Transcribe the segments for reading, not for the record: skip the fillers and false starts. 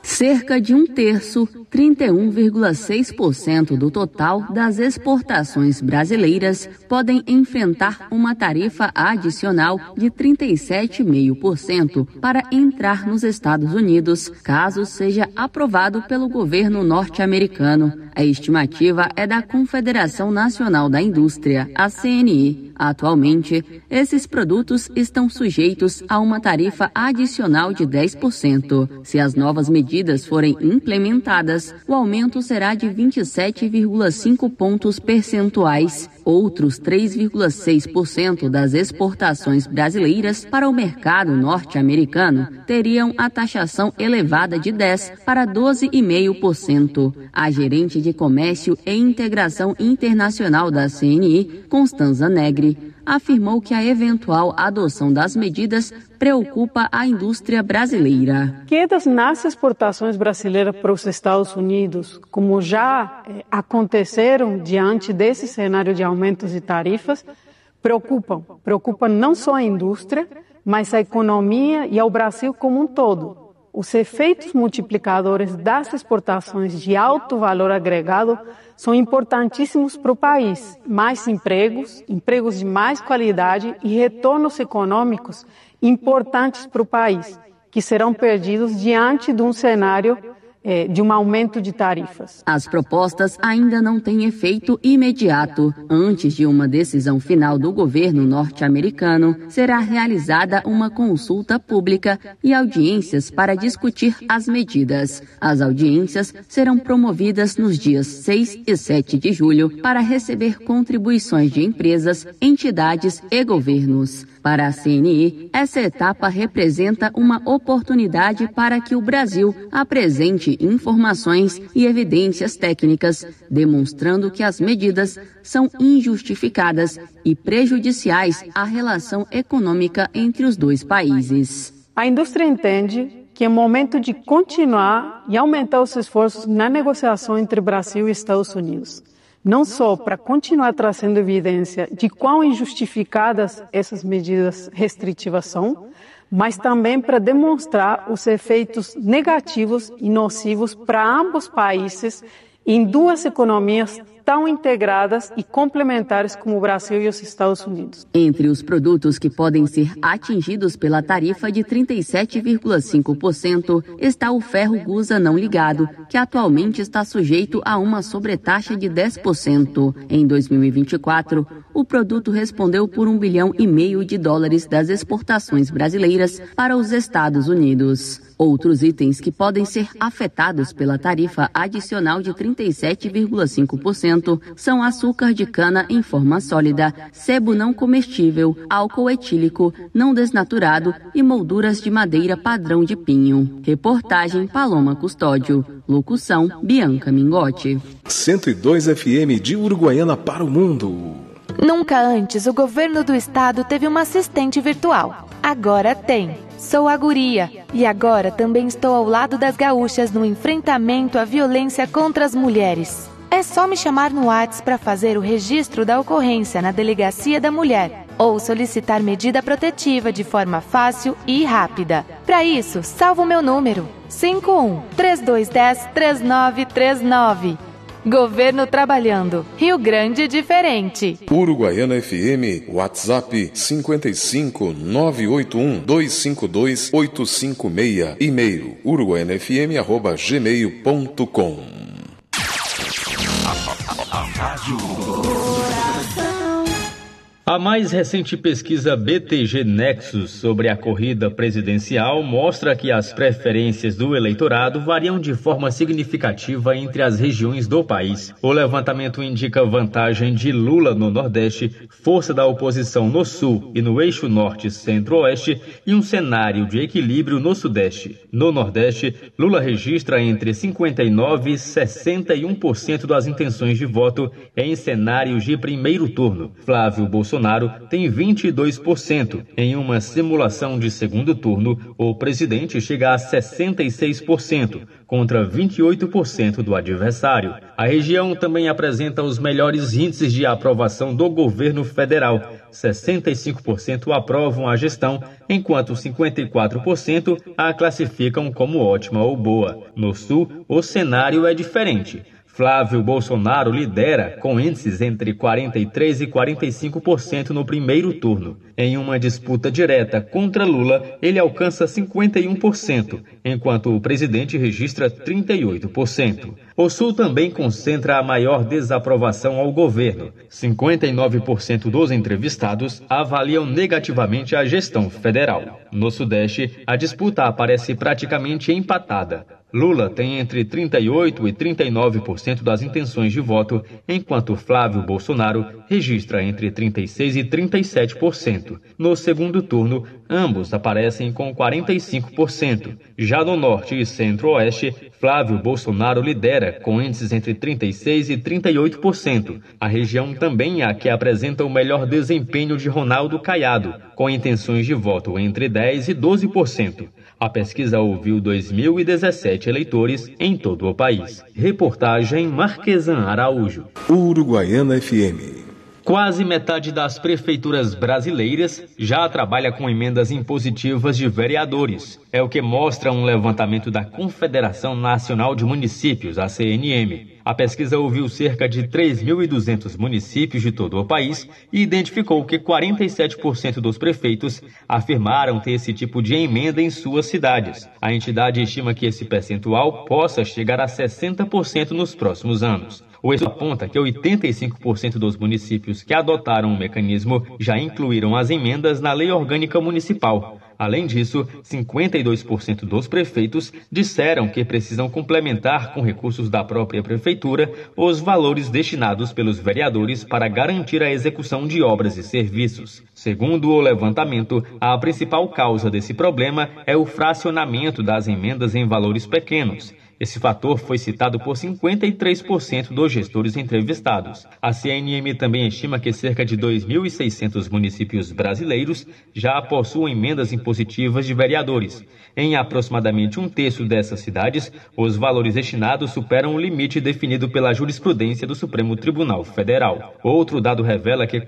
Cerca de 1/3, 31,6% do total das exportações brasileiras podem enfrentar uma tarifa adicional de 37,5% para entrar nos Estados Unidos, caso seja aprovado pelo governo norte-americano. A estimativa é da Confederação Nacional da Indústria, a CNI. Atualmente, esses produtos estão sujeitos a uma tarifa adicional de 10%. Se as novas medidas forem implementadas, o aumento será de 27,5 pontos percentuais. Outros 3,6% das exportações brasileiras para o mercado norte-americano teriam a taxação elevada de 10% para 12,5%. A gerente de Comércio e Integração Internacional da CNI, Constanza Negri, afirmou que a eventual adoção das medidas preocupa a indústria brasileira. Quedas nas exportações brasileiras para os Estados Unidos, como já aconteceram diante desse cenário de aumentos de tarifas, preocupam não só a indústria, mas a economia e ao Brasil como um todo. Os efeitos multiplicadores das exportações de alto valor agregado são importantíssimos para o país. Mais empregos de mais qualidade e retornos econômicos importantes para o país, que serão perdidos diante de um cenário de um aumento de tarifas. As propostas ainda não têm efeito imediato. Antes de uma decisão final do governo norte-americano, será realizada uma consulta pública e audiências para discutir as medidas. As audiências serão promovidas nos dias 6 e 7 de julho para receber contribuições de empresas, entidades e governos. Para a CNI, essa etapa representa uma oportunidade para que o Brasil apresente informações e evidências técnicas, demonstrando que as medidas são injustificadas e prejudiciais à relação econômica entre os dois países. A indústria entende que é momento de continuar e aumentar os esforços na negociação entre Brasil e Estados Unidos. Não só para continuar trazendo evidência de quão injustificadas essas medidas restritivas são, mas também para demonstrar os efeitos negativos e nocivos para ambos países em duas economias tão integradas e complementares como o Brasil e os Estados Unidos. Entre os produtos que podem ser atingidos pela tarifa de 37,5% está o ferro gusa não ligado, que atualmente está sujeito a uma sobretaxa de 10%. Em 2024, o produto respondeu por US$ 1,5 bilhão das exportações brasileiras para os Estados Unidos. Outros itens que podem ser afetados pela tarifa adicional de 37,5% são açúcar de cana em forma sólida, sebo não comestível, álcool etílico não desnaturado e molduras de madeira padrão de pinho. Reportagem Paloma Custódio. Locução Bianca Mingotti. 102 FM de Uruguaiana para o mundo. Nunca antes o governo do estado teve uma assistente virtual. Agora tem. Sou a Guria e agora também estou ao lado das gaúchas no enfrentamento à violência contra as mulheres. É só me chamar no WhatsApp para fazer o registro da ocorrência na Delegacia da Mulher ou solicitar medida protetiva de forma fácil e rápida. Para isso, salva o meu número 51-3210-3939. Governo trabalhando. Rio Grande diferente. Uruguaiana FM, WhatsApp 55-981-252-856. E-mail uruguaianafm@gmail.com. A mais recente pesquisa BTG Nexus sobre a corrida presidencial mostra que as preferências do eleitorado variam de forma significativa entre as regiões do país. O levantamento indica vantagem de Lula no Nordeste, força da oposição no Sul e no eixo Norte Centro-Oeste e um cenário de equilíbrio no Sudeste. No Nordeste, Lula registra entre 59% e 61% das intenções de voto em cenários de primeiro turno. Flávio Bolsonaro Bolsonaro tem 22%. Em uma simulação de segundo turno, o presidente chega a 66%, contra 28% do adversário. A região também apresenta os melhores índices de aprovação do governo federal. 65% aprovam a gestão, enquanto 54% a classificam como ótima ou boa. No Sul, o cenário é diferente. Flávio Bolsonaro lidera, com índices entre 43% e 45% no primeiro turno. Em uma disputa direta contra Lula, ele alcança 51%, enquanto o presidente registra 38%. O Sul também concentra a maior desaprovação ao governo. 59% dos entrevistados avaliam negativamente a gestão federal. No Sudeste, a disputa aparece praticamente empatada. Lula tem entre 38% e 39% das intenções de voto, enquanto Flávio Bolsonaro registra entre 36% e 37%. No segundo turno, ambos aparecem com 45%. Já no Norte e Centro-Oeste, Flávio Bolsonaro lidera, com índices entre 36% e 38%. A região também é a que apresenta o melhor desempenho de Ronaldo Caiado, com intenções de voto entre 10% e 12%. A pesquisa ouviu 2.017 eleitores em todo o país. Reportagem Marquesan Araújo. Uruguaiana FM. Quase metade das prefeituras brasileiras já trabalha com emendas impositivas de vereadores. É o que mostra um levantamento da Confederação Nacional de Municípios, a CNM. A pesquisa ouviu cerca de 3.200 municípios de todo o país e identificou que 47% dos prefeitos afirmaram ter esse tipo de emenda em suas cidades. A entidade estima que esse percentual possa chegar a 60% nos próximos anos. O estudo aponta que 85% dos municípios que adotaram o mecanismo já incluíram as emendas na Lei Orgânica Municipal. Além disso, 52% dos prefeitos disseram que precisam complementar com recursos da própria prefeitura os valores destinados pelos vereadores para garantir a execução de obras e serviços. Segundo o levantamento, a principal causa desse problema é o fracionamento das emendas em valores pequenos. Esse fator foi citado por 53% dos gestores entrevistados. A CNM também estima que cerca de 2.600 municípios brasileiros já possuem emendas impositivas de vereadores. Em aproximadamente um terço dessas cidades, os valores destinados superam o limite definido pela jurisprudência do Supremo Tribunal Federal. Outro dado revela que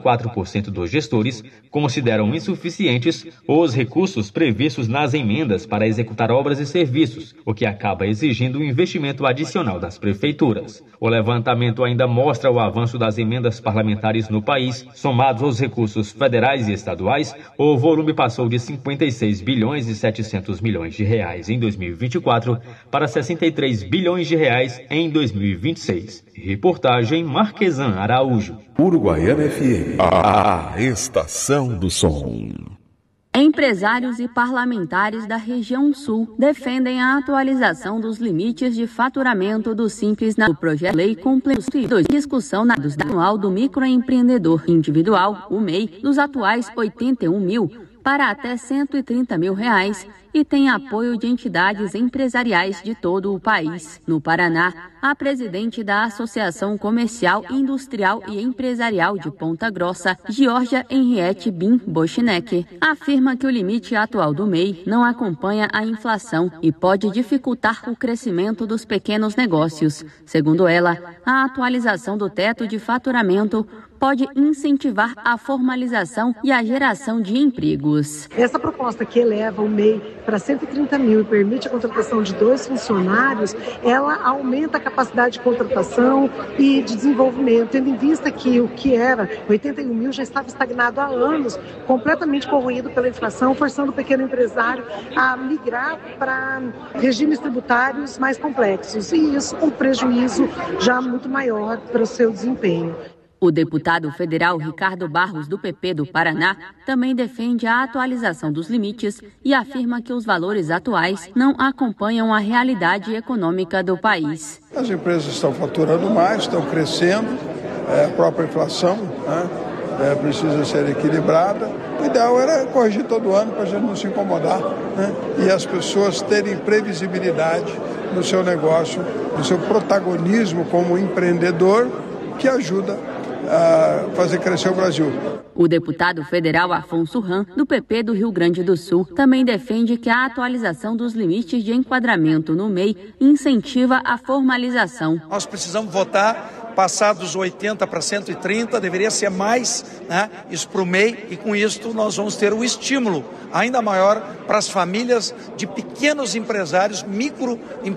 44% dos gestores consideram insuficientes os recursos previstos nas emendas para executar obras e serviços, o que acaba exigindo um investimento adicional das prefeituras. O levantamento ainda mostra o avanço das emendas parlamentares no país. Somados aos recursos federais e estaduais, o volume passou de 56 bilhões e 700 milhões de reais em 2024 para 63 bilhões de reais em 2026. Reportagem Marquesan Araújo. Uruguaiana FM, a estação do som. Empresários e parlamentares da região sul defendem a atualização dos limites de faturamento do Simples no projeto de lei complementar discussão na anual do microempreendedor individual, o MEI, dos atuais 81 mil para até 130 mil reais e tem apoio de entidades empresariais de todo o país. No Paraná, a presidente da Associação Comercial, Industrial e Empresarial de Ponta Grossa, Georgia Henriette Bin Bochinek, afirma que o limite atual do MEI não acompanha a inflação e pode dificultar o crescimento dos pequenos negócios. Segundo ela, a atualização do teto de faturamento pode incentivar a formalização e a geração de empregos. Essa proposta que eleva o MEI para 130 mil e permite a contratação de 2 funcionários, ela aumenta a capacidade de contratação e de desenvolvimento, tendo em vista que o que era 81 mil já estava estagnado há anos, completamente corroído pela inflação, forçando o pequeno empresário a migrar para regimes tributários mais complexos, e isso com prejuízo já muito maior para o seu desempenho. O deputado federal Ricardo Barros, do PP do Paraná, também defende a atualização dos limites e afirma que os valores atuais não acompanham a realidade econômica do país. As empresas estão faturando mais, estão crescendo, a própria inflação precisa ser equilibrada. O ideal era corrigir todo ano para a gente não se incomodar, e as pessoas terem previsibilidade no seu negócio, no seu protagonismo como empreendedor, que ajuda fazer crescer o Brasil. O deputado federal Afonso Ram, do PP do Rio Grande do Sul, também defende que a atualização dos limites de enquadramento no MEI incentiva a formalização. Nós precisamos votar passar dos 80 para 130, deveria ser mais, né, isso para o MEI, e com isso nós vamos ter um estímulo ainda maior para as famílias de pequenos empresários, microempresários,